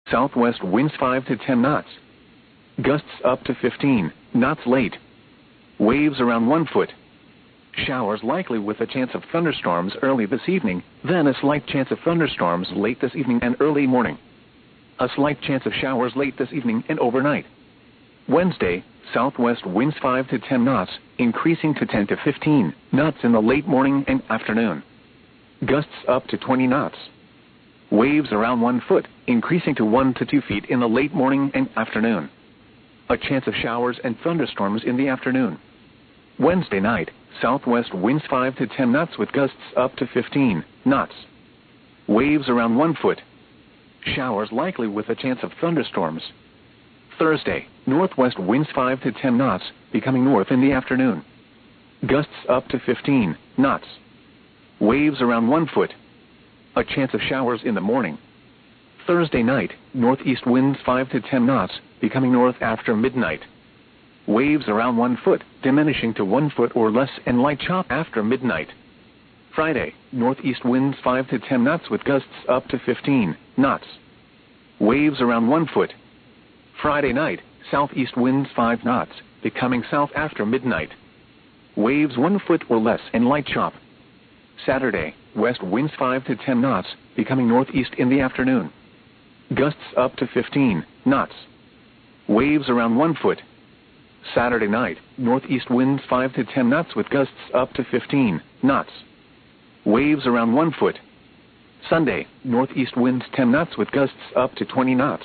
Southwest winds 5 to 10 knots. Gusts up to 15 knots late. Waves around 1 foot. Showers likely with a chance of thunderstorms early this evening, then a slight chance of thunderstorms late this evening and early morning. A slight chance of showers late this evening and overnight. Wednesday, southwest winds 5 to 10 knots, increasing to 10 to 15 knots in the late morning and afternoon. Gusts up to 20 knots. Waves around 1 foot, increasing to 1 to 2 feet in the late morning and afternoon. A chance of showers and thunderstorms in the afternoon. Wednesday night, southwest winds 5 to 10 knots with gusts up to 15 knots. Waves around 1 foot. Showers likely with a chance of thunderstorms. Thursday, northwest winds 5 to 10 knots, becoming north in the afternoon. Gusts up to 15 knots. Waves around 1 foot. A chance of showers in the morning. Thursday night, northeast winds 5 to 10 knots, becoming north after midnight. Waves around 1 foot, diminishing to 1 foot or less and light chop after midnight. Friday, northeast winds 5 to 10 knots with gusts up to 15 knots. Waves around 1 foot. Friday night, southeast winds 5 knots, becoming south after midnight. Waves 1 foot or less and light chop. Saturday, west winds 5 to 10 knots, becoming northeast in the afternoon. Gusts up to 15 knots. Waves around 1 foot. Saturday night, northeast winds 5 to 10 knots with gusts up to 15 knots. Waves around 1 foot. Sunday, northeast winds 10 knots with gusts up to 20 knots.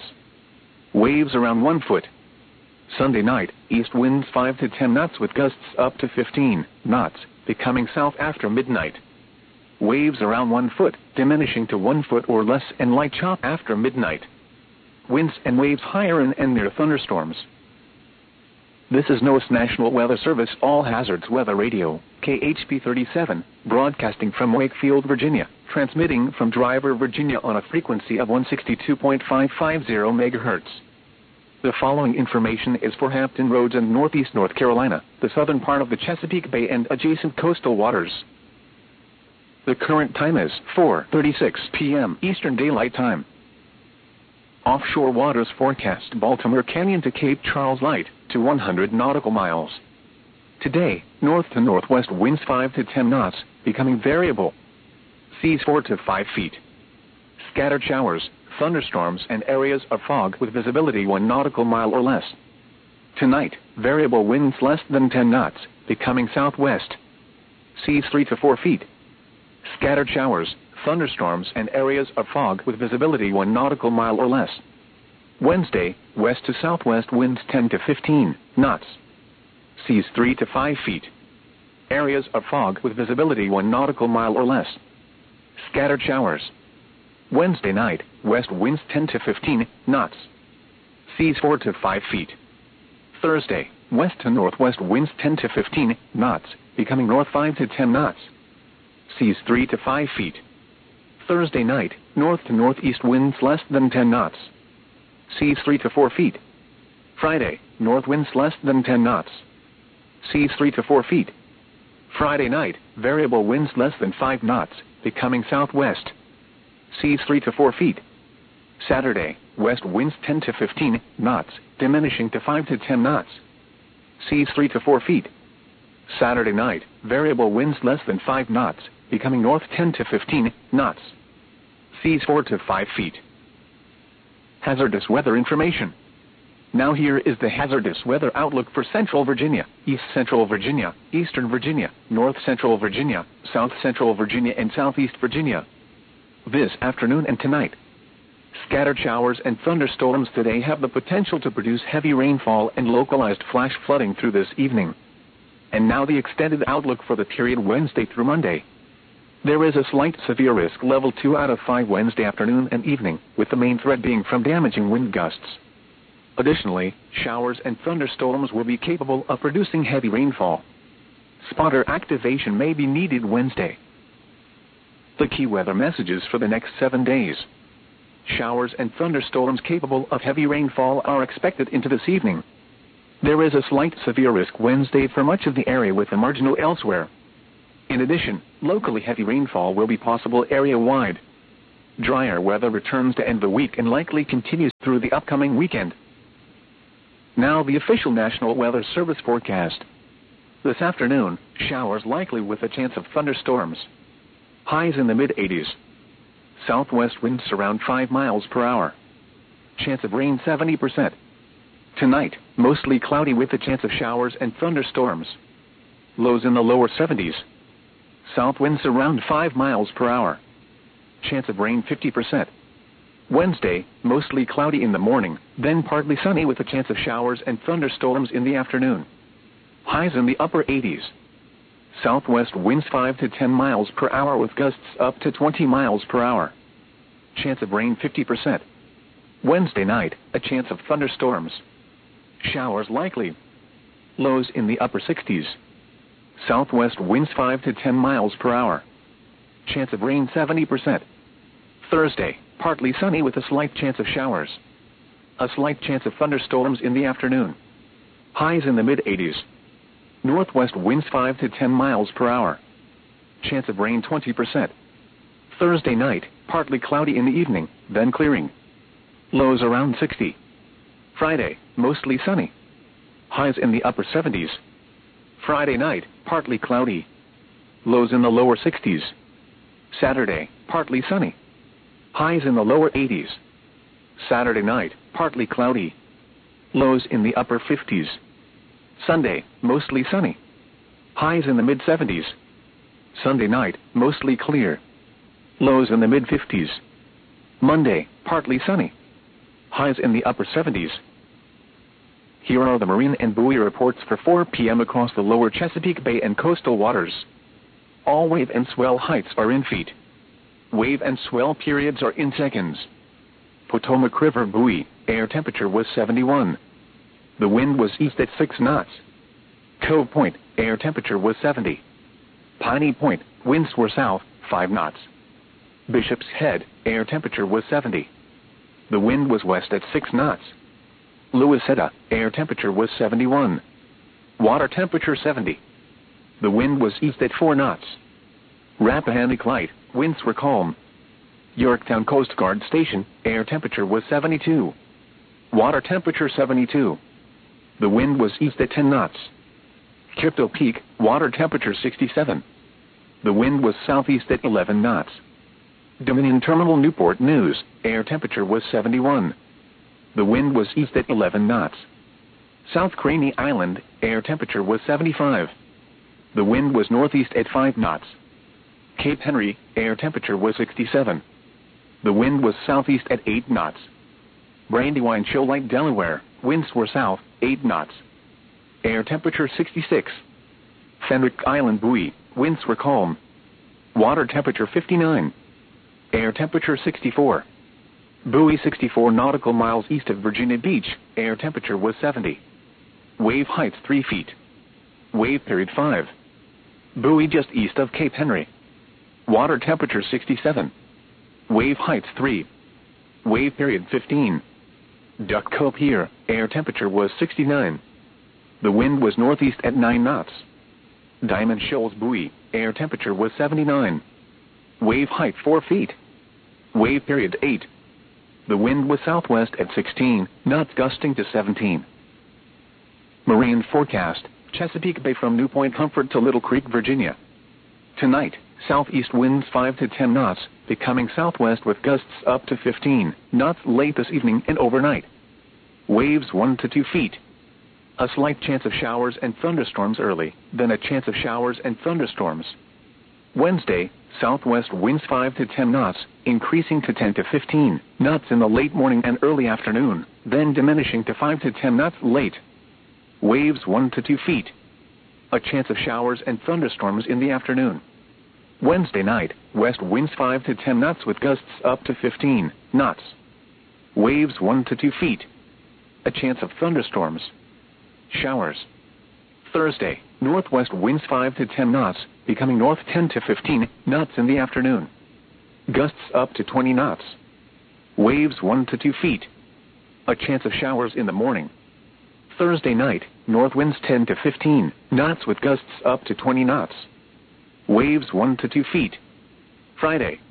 Waves around 1 foot. Sunday night, east winds 5 to 10 knots with gusts up to 15 knots, becoming south after midnight. Waves around 1 foot, diminishing to 1 foot or less and light chop after midnight. Winds and waves higher and near thunderstorms. This is NOAA's National Weather Service All Hazards Weather Radio, KHP 37, broadcasting from Wakefield, Virginia, transmitting from Driver, Virginia on a frequency of 162.550 MHz. The following information is for Hampton Roads and Northeast North Carolina, the southern part of the Chesapeake Bay and adjacent coastal waters. The current time is 4:36 p.m. Eastern Daylight Time. Offshore waters forecast Baltimore Canyon to Cape Charles light to 100 nautical miles. Today, north to northwest winds 5 to 10 knots, becoming variable. Seas 4 to 5 feet. Scattered showers, thunderstorms and areas of fog with visibility 1 nautical mile or less. Tonight, variable winds less than 10 knots, becoming southwest. Seas 3 to 4 feet. Scattered showers, thunderstorms and areas of fog with visibility 1 nautical mile or less. Wednesday, west to southwest winds 10 to 15 knots. Seas 3 to 5 feet. Areas of fog with visibility 1 nautical mile or less. Scattered showers. Wednesday night, west winds 10 to 15 knots. Seas 4 to 5 feet. Thursday, west to northwest winds 10 to 15 knots, becoming north 5 to 10 knots. Seas 3 to 5 feet. Thursday night, north to northeast winds less than 10 knots. Seas 3 to 4 feet. Friday, north winds less than 10 knots. Seas 3 to 4 feet. Friday night, variable winds less than 5 knots, becoming southwest. Seas 3 to 4 feet. Saturday, west winds 10 to 15 knots, diminishing to 5 to 10 knots. Seas 3 to 4 feet. Saturday night, variable winds less than 5 knots, becoming north 10 to 15 knots. Seas 4 to 5 feet. Hazardous weather information. Now here is the hazardous weather outlook for Central Virginia, East Central Virginia, Eastern Virginia, North Central Virginia, South Central Virginia and Southeast Virginia. This afternoon and tonight. Scattered showers and thunderstorms today have the potential to produce heavy rainfall and localized flash flooding through this evening. And now the extended outlook for the period Wednesday through Monday. There is a slight severe risk level 2 out of 5 Wednesday afternoon and evening, with the main threat being from damaging wind gusts. Additionally, showers and thunderstorms will be capable of producing heavy rainfall. Spotter activation may be needed Wednesday. The key weather messages for the next 7 days. Showers and thunderstorms capable of heavy rainfall are expected into this evening. There is a slight severe risk Wednesday for much of the area with a marginal elsewhere. In addition, locally heavy rainfall will be possible area-wide. Drier weather returns to end the week and likely continues through the upcoming weekend. Now the official National Weather Service forecast. This afternoon, showers likely with a chance of thunderstorms. Highs in the mid-80s. Southwest winds around 5 miles per hour. Chance of rain 70%. Tonight, mostly cloudy with a chance of showers and thunderstorms. Lows in the lower 70s. South winds around 5 miles per hour. Chance of rain 50%. Wednesday, mostly cloudy in the morning, then partly sunny with a chance of showers and thunderstorms in the afternoon. Highs in the upper 80s. Southwest winds 5 to 10 miles per hour with gusts up to 20 miles per hour. Chance of rain 50%. Wednesday night, a chance of thunderstorms. Showers likely. Lows in the upper 60s. Southwest winds 5 to 10 miles per hour. Chance of rain 70%. Thursday, partly sunny with a slight chance of showers. A slight chance of thunderstorms in the afternoon. Highs in the mid-80s. Northwest winds 5 to 10 miles per hour. Chance of rain 20%. Thursday night, partly cloudy in the evening, then clearing. Lows around 60. Friday, mostly sunny. Highs in the upper 70s. Friday night, partly cloudy. Lows in the lower 60s. Saturday, partly sunny. Highs in the lower 80s. Saturday night, partly cloudy. Lows in the upper 50s. Sunday, mostly sunny. Highs in the mid-70s. Sunday night, mostly clear. Lows in the mid-50s. Monday, partly sunny. Highs in the upper 70s. Here are the marine and buoy reports for 4 p.m. across the lower Chesapeake Bay and coastal waters. All wave and swell heights are in feet. Wave and swell periods are in seconds. Potomac River buoy, air temperature was 71. The wind was east at 6 knots. Cove Point, air temperature was 70. Piney Point, winds were south, 5 knots. Bishop's Head, air temperature was 70. The wind was west at 6 knots. Louisetta, air temperature was 71. Water temperature 70. The wind was east at 4 knots. Rappahannock Light, winds were calm. Yorktown Coast Guard Station, air temperature was 72. Water temperature 72. The wind was east at 10 knots. Crypto Peak, water temperature 67. The wind was southeast at 11 knots. Dominion Terminal Newport News, air temperature was 71. The wind was east at 11 knots. South Craney Island, air temperature was 75. The wind was northeast at 5 knots. Cape Henry, air temperature was 67. The wind was southeast at 8 knots. Brandywine Shoal Lake, Delaware, winds were south, 8 knots. Air temperature 66. Fenwick Island buoy, winds were calm. Water temperature 59. Air temperature 64. Buoy 64 nautical miles east of Virginia Beach, air temperature was 70. Wave height 3 feet. Wave period 5. Buoy just east of Cape Henry. Water temperature 67. Wave height 3. Wave period 15. Duck Cove Pier, air temperature was 69. The wind was northeast at 9 knots. Diamond Shoals buoy, air temperature was 79. Wave height 4 feet. Wave period 8. The wind was southwest at 16 knots, gusting to 17. Marine forecast, Chesapeake Bay from New Point Comfort to Little Creek, Virginia. Tonight, southeast winds 5 to 10 knots, becoming southwest with gusts up to 15 knots late this evening and overnight. Waves 1 to 2 feet. A slight chance of showers and thunderstorms early, then a chance of showers and thunderstorms. Wednesday, southwest winds 5 to 10 knots, increasing to 10 to 15 knots in the late morning and early afternoon, then diminishing to 5 to 10 knots late. Waves 1 to 2 feet. A chance of showers and thunderstorms in the afternoon. Wednesday night, west winds 5 to 10 knots with gusts up to 15 knots. Waves 1 to 2 feet. A chance of thunderstorms. Showers. Thursday, northwest winds 5 to 10 knots, becoming north 10 to 15 knots in the afternoon. Gusts up to 20 knots. Waves 1 to 2 feet. A chance of showers in the morning. Thursday night, north winds 10 to 15 knots with gusts up to 20 knots. Waves 1 to 2 feet. Friday,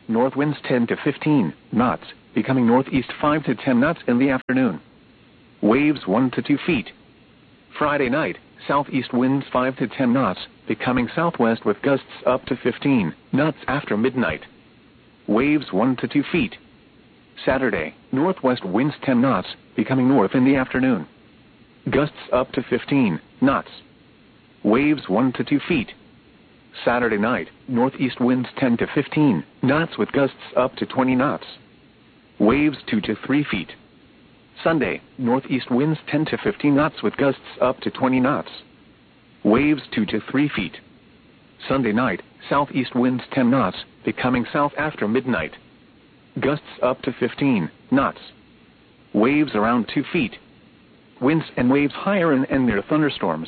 north winds 10 to 15 knots, becoming northeast 5 to 10 knots in the afternoon. Waves 1 to 2 feet. Friday night, southeast winds 5 to 10 knots, becoming southwest with gusts up to 15 knots after midnight. Waves 1 to 2 feet. Saturday, northwest winds 10 knots, becoming north in the afternoon. Gusts up to 15 knots. Waves 1 to 2 feet. Saturday night, northeast winds 10 to 15 knots with gusts up to 20 knots. Waves 2 to 3 feet. Sunday, northeast winds 10 to 15 knots with gusts up to 20 knots. Waves 2 to 3 feet. Sunday night, southeast winds 10 knots, becoming south after midnight. Gusts up to 15 knots. Waves around 2 feet. Winds and waves higher and near thunderstorms.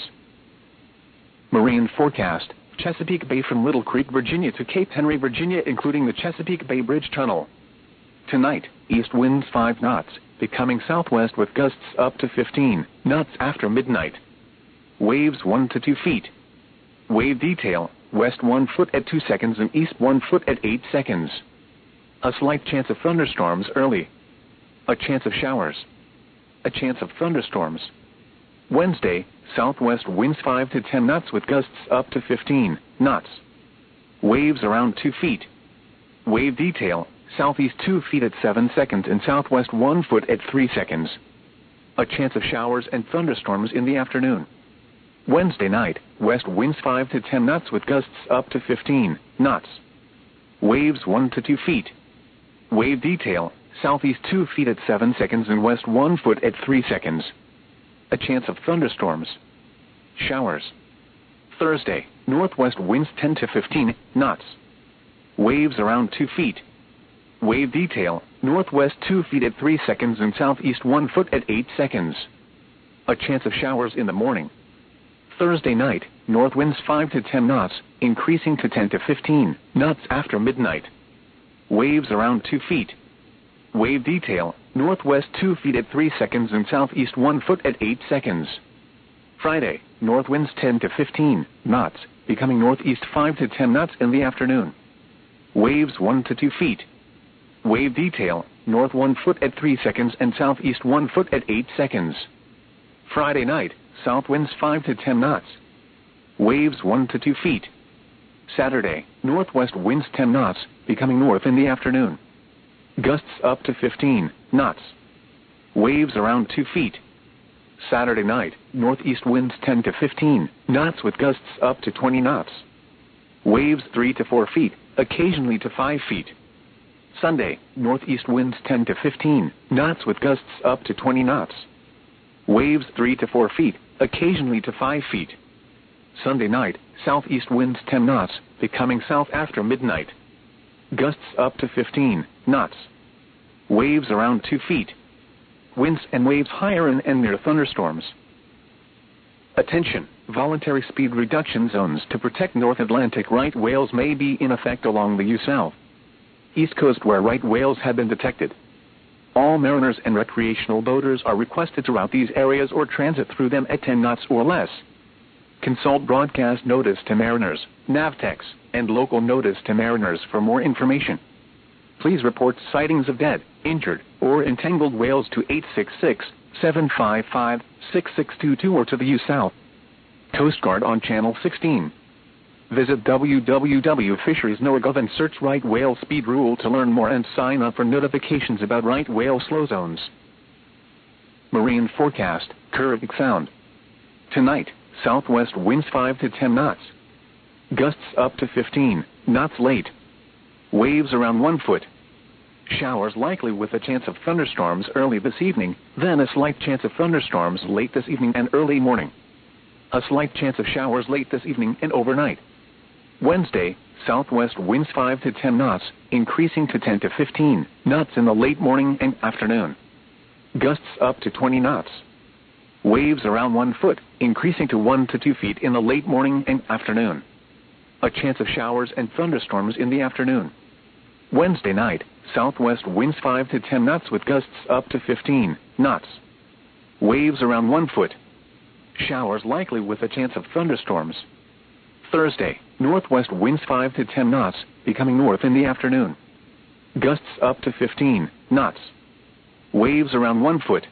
Marine forecast: Chesapeake Bay from Little Creek, Virginia to Cape Henry, Virginia, including the Chesapeake Bay Bridge Tunnel. Tonight, east winds 5 knots, becoming southwest with gusts up to 15 knots after midnight. Waves 1 to 2 feet. Wave detail: west 1 foot at 2 seconds and east 1 foot at 8 seconds. A slight chance of thunderstorms early. A chance of showers. A chance of thunderstorms. Wednesday, southwest winds 5 to 10 knots with gusts up to 15 knots. Waves around 2 feet. Wave detail: southeast 2 feet at 7 seconds and southwest 1 foot at 3 seconds. A chance of showers and thunderstorms in the afternoon. Wednesday night, west winds 5 to 10 knots with gusts up to 15 knots. Waves 1 to 2 feet. Wave detail: southeast 2 feet at 7 seconds and west 1 foot at 3 seconds. A chance of thunderstorms. Showers. Thursday, northwest winds 10 to 15 knots. Waves around 2 feet. Wave detail: northwest 2 feet at 3 seconds and southeast 1 foot at 8 seconds. A chance of showers in the morning. Thursday night, north winds 5 to 10 knots, increasing to 10 to 15 knots after midnight. Waves around 2 feet. Wave detail: northwest 2 feet at 3 seconds and southeast 1 foot at 8 seconds. Friday, north winds 10 to 15 knots, becoming northeast 5 to 10 knots in the afternoon. Waves 1 to 2 feet. Wave detail: north 1 foot at 3 seconds and southeast 1 foot at 8 seconds. Friday night, south winds 5 to 10 knots. Waves 1 to 2 feet. Saturday, northwest winds 10 knots, becoming north in the afternoon. Gusts up to 15 knots. Waves around 2 feet. Saturday night, northeast winds 10 to 15 knots with gusts up to 20 knots. Waves 3 to 4 feet, occasionally to 5 feet. Sunday, northeast winds 10 to 15 knots with gusts up to 20 knots. Waves 3 to 4 feet, occasionally to 5 feet. Sunday night, southeast winds 10 knots, becoming south after midnight. Gusts up to 15 knots. Waves around 2 feet. Winds and waves higher and near thunderstorms. Attention! Voluntary speed reduction zones to protect North Atlantic right whales may be in effect along the U.S. East Coast where right whales have been detected. All mariners and recreational boaters are requested to route these areas or transit through them at 10 knots or less. Consult broadcast notice to mariners, Navtex, and local notice to mariners for more information. Please report sightings of dead, injured, or entangled whales to 866-755-6622 or to the U.S. Coast Guard on Channel 16. Visit www.fisheries.gov and search right whale speed rule to learn more and sign up for notifications about right whale slow zones. Marine forecast: Kearney Sound. Tonight, southwest winds 5 to 10 knots. Gusts up to 15 knots late. Waves around 1 foot. Showers likely with a chance of thunderstorms early this evening, then a slight chance of thunderstorms late this evening and early morning. A slight chance of showers late this evening and overnight. Wednesday, southwest winds 5 to 10 knots, increasing to 10 to 15 knots in the late morning and afternoon. Gusts up to 20 knots. Waves around 1 foot, increasing to 1 to 2 feet in the late morning and afternoon. A chance of showers and thunderstorms in the afternoon. Wednesday night, southwest winds 5 to 10 knots with gusts up to 15 knots. Waves around 1 foot. Showers likely with a chance of thunderstorms. Thursday, northwest winds 5 to 10 knots, becoming north in the afternoon. Gusts up to 15 knots. Waves around 1 foot.